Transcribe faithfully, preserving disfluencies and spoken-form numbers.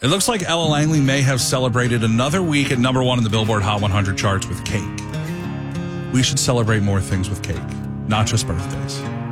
It looks like Ella Langley may have celebrated another week at number one in the Billboard Hot one hundred charts with cake. We should celebrate more things with cake, not just birthdays.